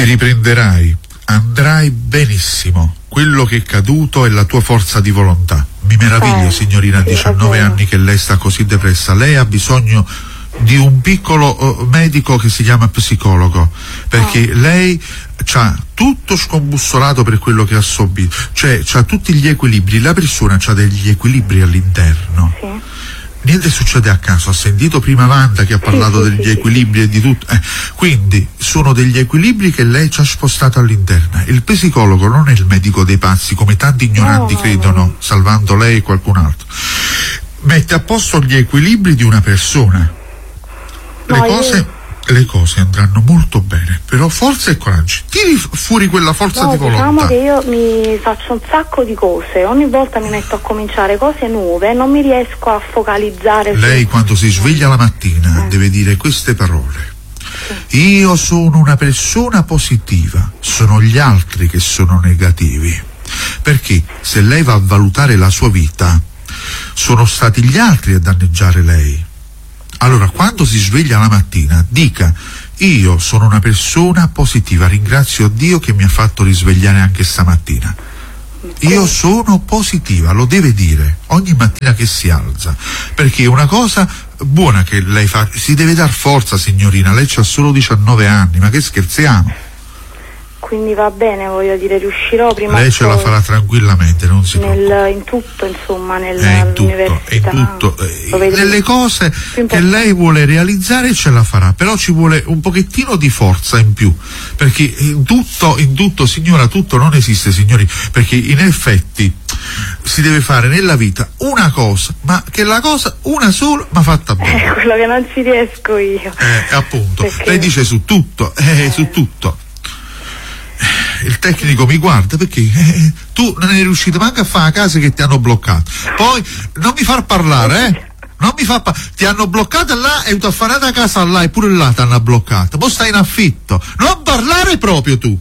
riprenderai, andrai benissimo. Quello che è caduto è la tua forza di volontà. Mi meraviglio, signorina, a 19 anni che lei sta così depressa. Lei ha bisogno di un piccolo medico che si chiama psicologo, perché lei c'ha tutto scombussolato per quello che ha subito, cioè c'ha tutti gli equilibri, la persona c'ha degli equilibri all'interno. Niente succede a caso, ha sentito prima Wanda che ha parlato degli equilibri e di tutto, quindi sono degli equilibri che lei ci ha spostato all'interno. Il psicologo non è il medico dei pazzi come tanti ignoranti credono, salvando lei e qualcun altro. Mette a posto gli equilibri di una persona. Le cose andranno molto bene, però forza e coraggio, tiri fuori quella forza di volontà. Diciamo che io mi faccio un sacco di cose, ogni volta mi metto a cominciare cose nuove, non mi riesco a focalizzare. Lei quando si sveglia la mattina deve dire queste parole: io sono una persona positiva, sono gli altri che sono negativi. Perché se lei va a valutare la sua vita, sono stati gli altri a danneggiare lei. Allora, quando si sveglia la mattina, dica: io sono una persona positiva, ringrazio Dio che mi ha fatto risvegliare anche stamattina. Io sono positiva, lo deve dire ogni mattina che si alza, perché è una cosa buona che lei fa. Si deve dar forza, signorina, lei ha solo 19 anni, ma che scherziamo? Quindi va bene, voglio dire, riuscirò prima. Lei ce la farà tranquillamente, non si preoccupi. In tutto, insomma, nell'università. In tutto. Nelle cose che lei vuole realizzare ce la farà, però ci vuole un pochettino di forza in più, perché in tutto, signora, tutto non esiste, signori, perché in effetti si deve fare nella vita una cosa, ma che la cosa una sola ma fatta bene. Quello che non ci riesco io. Appunto, perché... lei dice su tutto, su tutto. Il tecnico mi guarda perché tu non eri riuscito manco a fare a casa che ti hanno bloccato. Poi non mi far parlare, non mi fa ti hanno bloccato là e tu a fare a casa là e pure là ti hanno bloccato. Poi stai in affitto, non parlare proprio tu.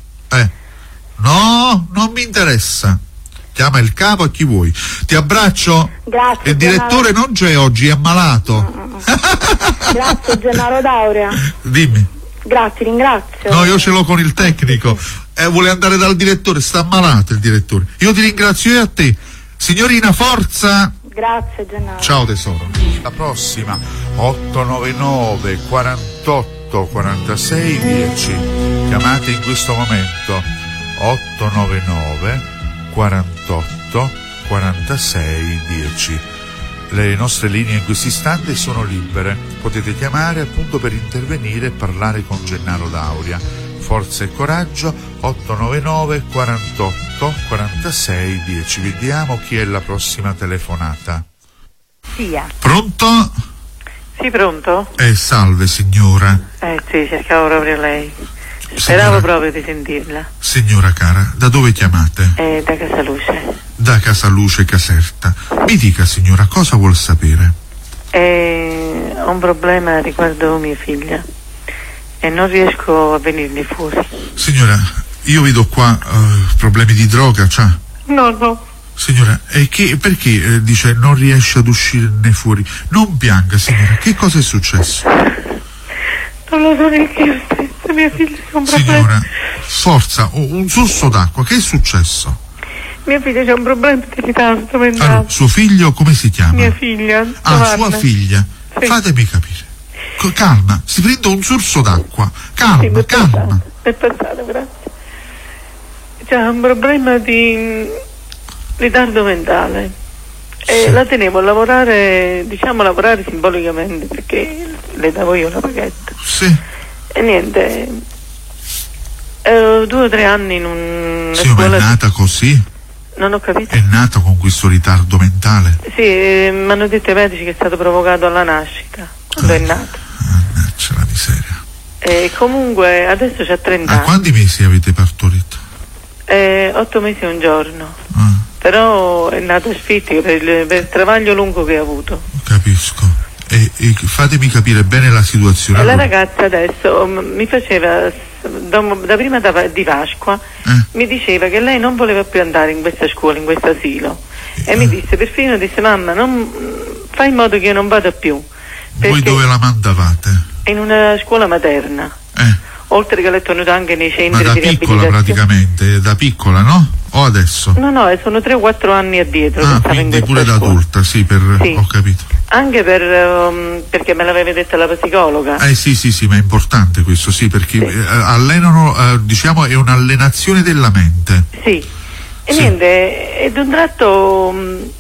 No, non mi interessa. Chiama il capo a chi vuoi. Ti abbraccio. Grazie. Il direttore non c'è oggi, è ammalato. Grazie Gennaro D'Aurea. Dimmi. Grazie, ringrazio. No, io ce l'ho con il tecnico. Vuole andare dal direttore, sta ammalato il direttore. Io ti ringrazio e a te. Signorina, forza. Grazie Gennaro. Ciao tesoro. La prossima 899 48 46 10. Chiamate in questo momento 899 48 46 10. Le nostre linee in questo istante sono libere, potete chiamare appunto per intervenire e parlare con Gennaro D'Aurea. Forza e coraggio, 899 48 46 10. Vediamo chi è la prossima telefonata. Sia. Pronto? Sì, pronto? Salve signora. Sì, cercavo proprio lei. Speravo proprio di sentirla. Signora cara, da dove chiamate? Da Casaluce. Da Casaluce Caserta. Mi dica signora, cosa vuol sapere? Ho un problema riguardo mia figlia e non riesco a venirne fuori. Signora, io vedo qua problemi di droga, c'ha? No. Signora, perché dice non riesce ad uscirne fuori? Non pianga signora, che cosa è successo? Non lo so neanche io stessa, mia figlia c'è un problema. Signora, forza, un sorso d'acqua, che è successo? Mia figlia c'è un problema di ritardo mentale. Allora, suo figlio come si chiama? Mia figlia. Sua figlia. Sì. Fatemi capire. Calma, si prende un sorso d'acqua. Calma. È passato, grazie. C'è un problema di ritardo mentale. E la tenevo a lavorare, lavorare simbolicamente, perché le davo io una paghetta. Sì. E niente. 2 o 3 anni in una scuola. Ma è nata così? Non ho capito. È nato con questo ritardo mentale? Sì, mi hanno detto i medici che è stato provocato alla nascita, quando è nato. C'è la miseria. E comunque adesso c'ha 30 anni. A quanti mesi avete partorito? 8 mesi e un giorno. Però è nato asfittico per il travaglio lungo che ha avuto. Capisco. E fatemi capire bene la situazione. E la ragazza adesso mi faceva, da prima di Pasqua, mi diceva che lei non voleva più andare in questa scuola, in questo asilo. E mi disse, perfino disse, mamma, fai in modo che io non vada più. Voi dove la mandavate? In una scuola materna. oltre che l'ho tenuto anche nei centri Ma da di piccola riabilitazione. praticamente, da piccola, no? O adesso? No, sono 3 o 4 anni addietro. che stavo in quindi questa pure da scuola. adulta, sì, Sì. ho capito. Anche perché me l'aveva detta la psicologa. Sì, ma è importante questo, sì, perché Sì. allenano, diciamo, è un'allenazione della mente. Sì. E Sì. niente, ed un tratto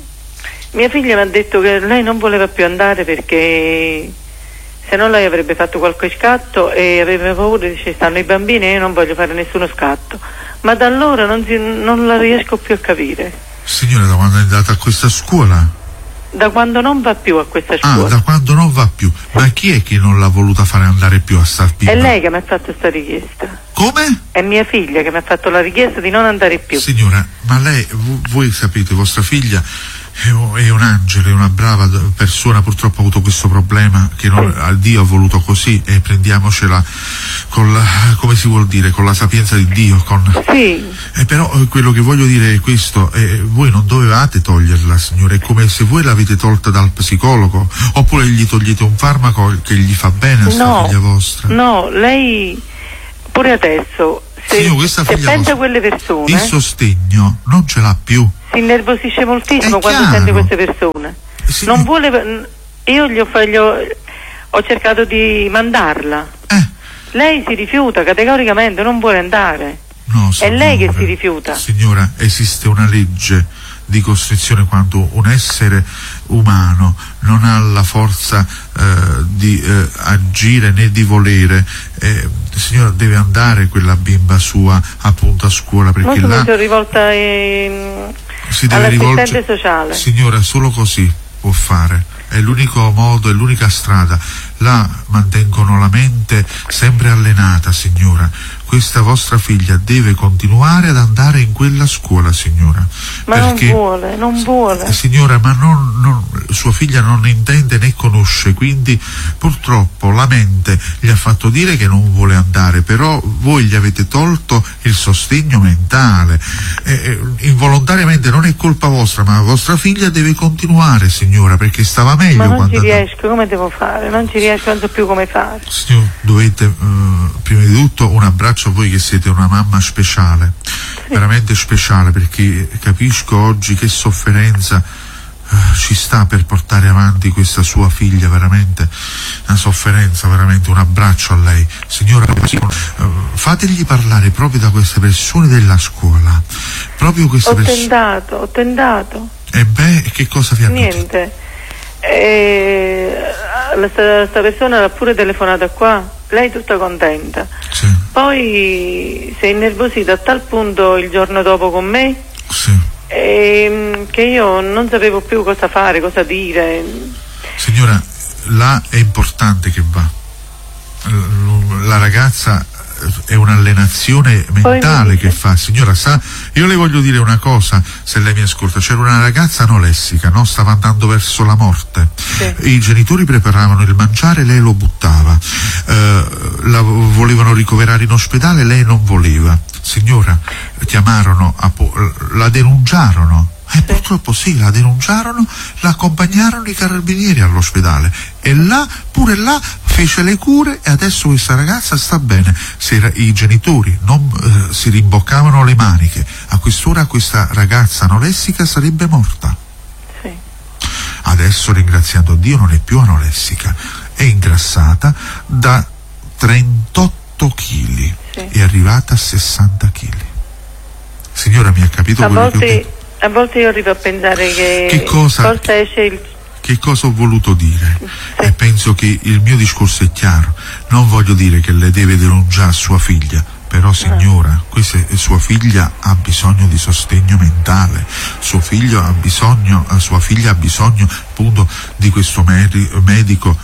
mia figlia mi ha detto che lei non voleva più andare perché se no lei avrebbe fatto qualche scatto e aveva paura, dice stanno i bambini e io non voglio fare nessuno scatto. Ma da allora non la riesco più a capire. Signora, da quando è andata a questa scuola? Da quando non va più a questa scuola. Da quando non va più. Ma chi è che non l'ha voluta fare andare più a star bimba? È lei che mi ha fatto questa richiesta. Come? È mia figlia che mi ha fatto la richiesta di non andare più. Signora, ma lei, voi sapete, vostra figlia è un angelo, è una brava persona, purtroppo ha avuto questo problema che Dio ha voluto così e prendiamocela con la, come si vuol dire, con la sapienza di Dio. Sì. Però quello che voglio dire è questo, voi non dovevate toglierla, signora, è come se voi l'avete tolta dal psicologo, oppure gli togliete un farmaco che gli fa bene a sta figlia vostra. No, lei pure adesso se pensa a quelle persone il sostegno non ce l'ha più. si innervosisce moltissimo È quando chiaro. sente queste persone. Non vuole, io ho cercato di mandarla. Lei si rifiuta categoricamente, non vuole andare. No, signora, è lei che si rifiuta. Signora, esiste una legge di costrizione quando un essere umano non ha la forza di agire né di volere. Signora, deve andare quella bimba sua appunto a scuola, perché là mi sono rivolta si deve all'assistente rivolgere. sociale. Signora, solo così può fare, è l'unico modo, è l'unica strada. Là mantengono la mente sempre allenata, signora. Questa vostra figlia deve continuare ad andare in quella scuola, signora. Ma perché, non vuole. Signora, ma sua figlia non intende né conosce, quindi purtroppo la mente gli ha fatto dire che non vuole andare, però voi gli avete tolto il sostegno mentale. Involontariamente non è colpa vostra, ma la vostra figlia deve continuare, signora, perché stava meglio. Ma non quando ci riesco, come devo fare? Non ci riesco, non so più come fare. Signor, dovete prima di tutto un abbraccio a voi che siete una mamma speciale, veramente speciale, perché capisco oggi che sofferenza ci sta per portare avanti questa sua figlia, veramente una sofferenza, veramente un abbraccio a lei. Signora, fategli parlare proprio da queste persone della scuola, proprio queste persone. Ho tentato. E che cosa vi ha detto? Niente. Questa persona l'ha pure telefonata qua, lei tutta contenta. Sì. Poi si è innervosita a tal punto il giorno dopo con me, sì, che io non sapevo più cosa fare, cosa dire. Signora, là è importante che va. La ragazza è un'allenazione mentale che fa. Signora, sa, io le voglio dire una cosa, se lei mi ascolta. C'era una ragazza anoressica, no? Stava andando verso la morte. Sì. I genitori preparavano il mangiare, lei lo buttava. La volevano ricoverare in ospedale, lei non voleva. Signora, chiamarono, la denunciarono. Purtroppo sì, la denunciarono, la accompagnarono i carabinieri all'ospedale e pure là fece le cure e adesso questa ragazza sta bene. Se i genitori non si rimboccavano le maniche, a quest'ora questa ragazza anoressica sarebbe morta. Sì. Adesso, ringraziando Dio, non è più anoressica, è ingrassata da 38 kg, sì. È arrivata a 60 kg. Signora, mi ha capito quello che ho detto? A volte io arrivo a pensare che forse esce il... Che cosa ho voluto dire? Sì. E penso che il mio discorso è chiaro. Non voglio dire che le deve denunciare sua figlia, però signora, sua figlia ha bisogno di sostegno mentale, sua figlia ha bisogno appunto di questo medico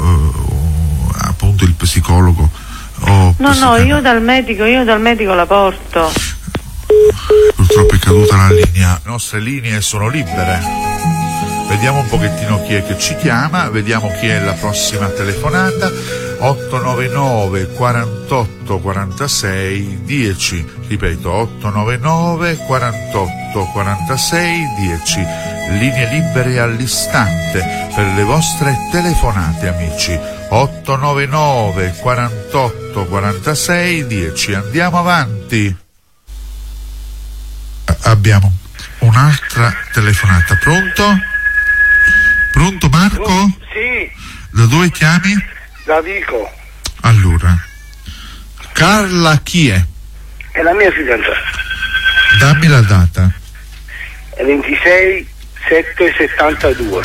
o appunto il psicologo. No, io dal medico la porto. Purtroppo è caduta la linea. Le nostre linee sono libere. Vediamo un pochettino chi è che ci chiama, vediamo chi è la prossima telefonata. 899 48 46 10, ripeto 899 48 46 10, linee libere all'istante per le vostre telefonate, amici. 899 48 46 10. Andiamo avanti. Abbiamo un'altra telefonata. Pronto? Pronto Marco? Sì. Da dove chiami? Da Vico. Allora, Carla chi è? È la mia fidanzata. Dammi la data. È 26/7/72.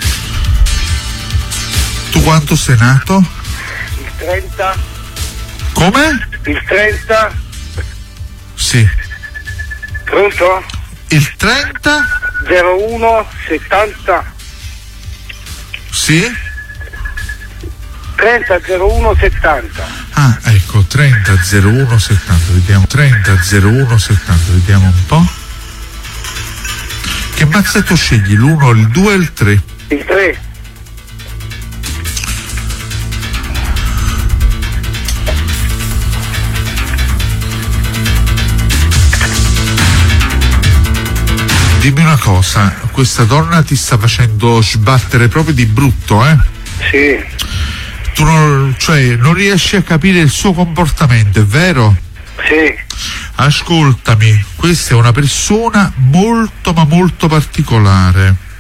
Tu quanto sei nato? Il 30. Come? Il 30. Sì. Pronto? Il 30? 01/70. Sì? 30/01/70. Ah, ecco, 30/01/70. Vediamo, 30/01/70. Vediamo un po'. Che mazzetto scegli? L'1, il 2 e il 3? Il 3. Dimmi una cosa, questa donna ti sta facendo sbattere proprio di brutto, eh? Sì. Tu non riesci a capire il suo comportamento, è vero? Sì. Ascoltami, questa è una persona molto ma molto particolare.